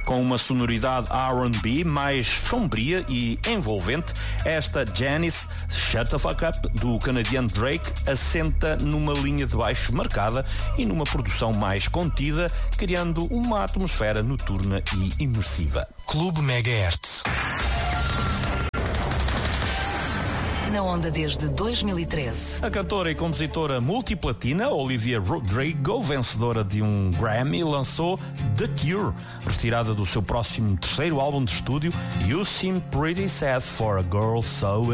Com uma sonoridade R&B mais sombria e envolvente, esta Janice Shut the Fuck Up do canadiano Drake assenta numa linha de baixo marcada e numa produção mais contida, criando uma atmosfera noturna e imersiva. Clube Megahertz. Na onda desde 2013. A cantora e compositora multiplatina Olivia Rodrigo, vencedora de um Grammy, lançou The Cure, retirada do seu próximo terceiro álbum de estúdio, You Seem Pretty Sad for a Girl So